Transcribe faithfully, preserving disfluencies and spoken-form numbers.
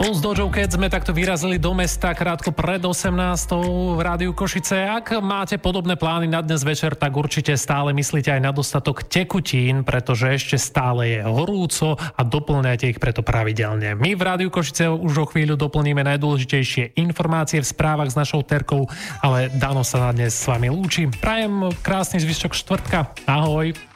Spolu s Dojo Cat sme takto vyrazili do mesta krátko pred osemnástou v Rádiu Košice. Ak máte podobné plány na dnes večer, tak určite stále myslíte aj na dostatok tekutín, pretože ešte stále je horúco a doplňajte ich preto pravidelne. My v Rádiu Košice už o chvíľu doplníme najdôležitejšie informácie v správach s našou Terkou, ale Dano sa na dnes s vami lúči. Prajem krásny zvyšok štvrtka. Ahoj.